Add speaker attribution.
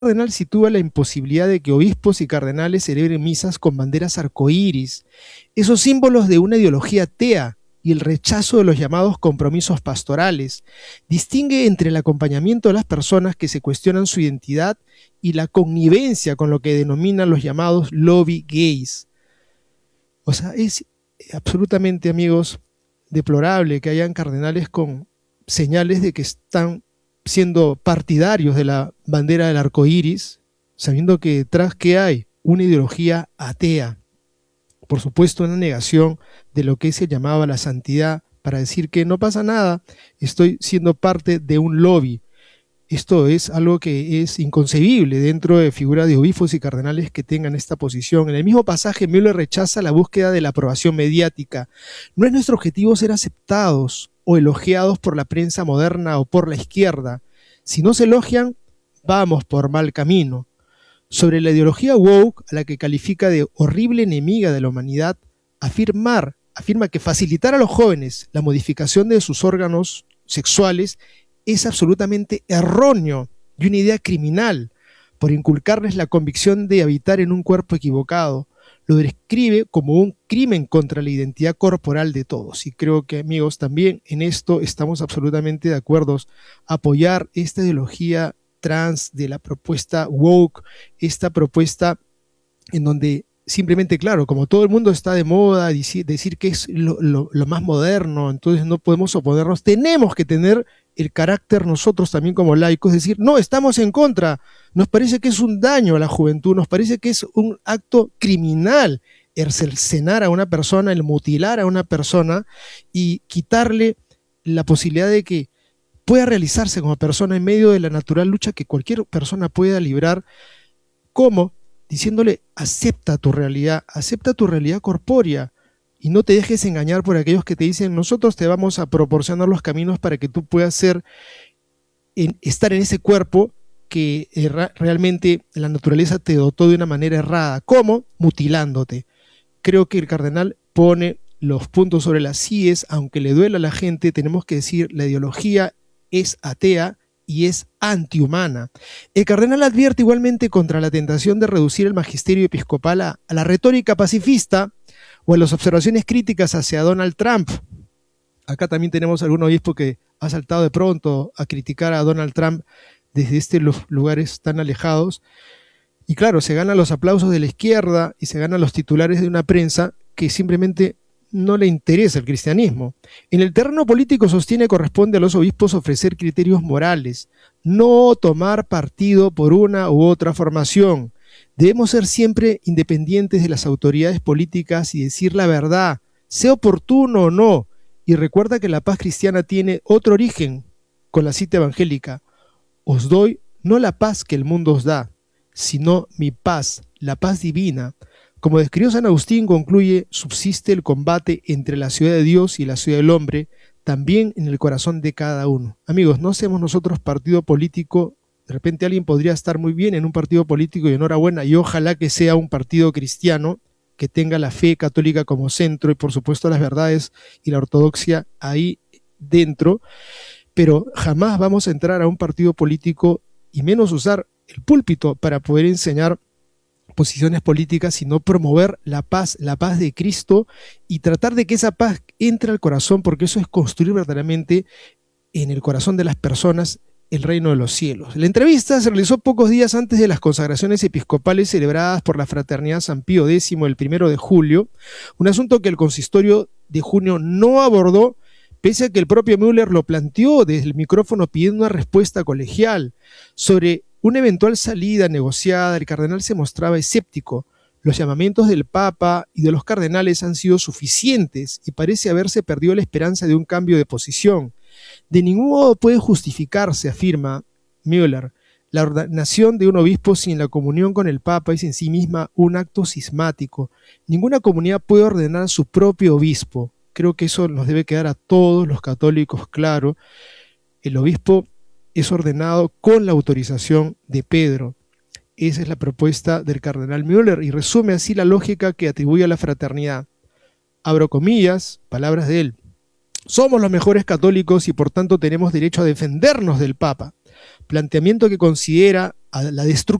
Speaker 1: cardenal sitúa la imposibilidad de que obispos y cardenales celebren misas con banderas arcoíris, esos símbolos de una ideología atea y el rechazo de los llamados compromisos pastorales. Distingue entre el acompañamiento de las personas que se cuestionan su identidad y la connivencia con lo que denominan los llamados lobby gays. O sea, es absolutamente, amigos, deplorable que hayan cardenales con señales de que están siendo partidarios de la bandera del arco iris, sabiendo que detrás que hay una ideología atea, por supuesto una negación de lo que se llamaba la santidad, para decir que no pasa nada, estoy siendo parte de un lobby. Esto es algo que es inconcebible dentro de figuras de obispos y cardenales que tengan esta posición. En el mismo pasaje, Müller rechaza la búsqueda de la aprobación mediática. No es nuestro objetivo ser aceptados o elogiados por la prensa moderna o por la izquierda. Si no se elogian, vamos por mal camino. Sobre la ideología woke, a la que califica de horrible enemiga de la humanidad, afirma que facilitar a los jóvenes la modificación de sus órganos sexuales es absolutamente erróneo y una idea criminal por inculcarles la convicción de habitar en un cuerpo equivocado. Lo describe como un crimen contra la identidad corporal de todos. Y creo que, amigos, también en esto estamos absolutamente de acuerdo. Apoyar esta ideología trans de la propuesta woke, esta propuesta en donde simplemente, claro, como todo el mundo está de moda, decir que es lo más moderno, entonces no podemos oponernos, tenemos que tener el carácter nosotros también como laicos, decir, no, estamos en contra, nos parece que es un daño a la juventud, nos parece que es un acto criminal el cercenar a una persona, el mutilar a una persona y quitarle la posibilidad de que pueda realizarse como persona en medio de la natural lucha que cualquier persona pueda librar. ¿Cómo? Diciéndole, acepta tu realidad corpórea y no te dejes engañar por aquellos que te dicen, nosotros te vamos a proporcionar los caminos para que tú puedas estar en ese cuerpo que realmente la naturaleza te dotó de una manera errada. ¿Cómo? Mutilándote. Creo que el cardenal pone los puntos sobre las íes, aunque le duela a la gente, tenemos que decir, la ideología es atea y es antihumana. El cardenal advierte igualmente contra la tentación de reducir el magisterio episcopal a la retórica pacifista o a las observaciones críticas hacia Donald Trump. Acá también tenemos algún obispo que ha saltado de pronto a criticar a Donald Trump desde los lugares tan alejados. Y claro, se ganan los aplausos de la izquierda y se ganan los titulares de una prensa que simplemente no le interesa el cristianismo. En el terreno político sostiene corresponde a los obispos ofrecer criterios morales, no tomar partido por una u otra formación. Debemos ser siempre independientes de las autoridades políticas y decir la verdad, sea oportuno o no. Y recuerda que la paz cristiana tiene otro origen, con la cita evangélica. Os doy no la paz que el mundo os da, sino mi paz, la paz divina. Como describió San Agustín, concluye, subsiste el combate entre la ciudad de Dios y la ciudad del hombre, también en el corazón de cada uno. Amigos, no seamos nosotros partido político. De repente alguien podría estar muy bien en un partido político y enhorabuena, y ojalá que sea un partido cristiano, que tenga la fe católica como centro y por supuesto las verdades y la ortodoxia ahí dentro, pero jamás vamos a entrar a un partido político y menos usar el púlpito para poder enseñar posiciones políticas, sino promover la paz de Cristo y tratar de que esa paz entre al corazón, porque eso es construir verdaderamente en el corazón de las personas el reino de los cielos. La entrevista se realizó pocos días antes de las consagraciones episcopales celebradas por la Fraternidad San Pío X el 1 de julio, un asunto que el consistorio de junio no abordó, pese a que el propio Müller lo planteó desde el micrófono pidiendo una respuesta colegial. Sobre una eventual salida negociada, el cardenal se mostraba escéptico. Los llamamientos del Papa y de los cardenales han sido suficientes y parece haberse perdido la esperanza de un cambio de posición. De ningún modo puede justificarse, afirma Müller, la ordenación de un obispo sin la comunión con el Papa es en sí misma un acto cismático. Ninguna comunidad puede ordenar a su propio obispo. Creo que eso nos debe quedar a todos los católicos claro. El obispo es ordenado con la autorización de Pedro. Esa es la propuesta del cardenal Müller y resume así la lógica que atribuye a la fraternidad. Abro comillas, palabras de él. Somos los mejores católicos y por tanto tenemos derecho a defendernos del Papa. Planteamiento que considera a la destrucción